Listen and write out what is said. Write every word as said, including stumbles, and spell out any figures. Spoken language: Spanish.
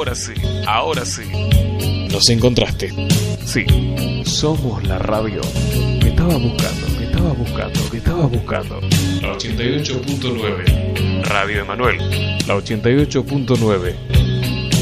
Ahora sí, ahora sí. Nos encontraste. Sí, somos la radio que estabas buscando, que estabas buscando, que estabas buscando. La ochenta y ocho punto nueve. Radio Emanuel. La ochenta y ocho punto nueve.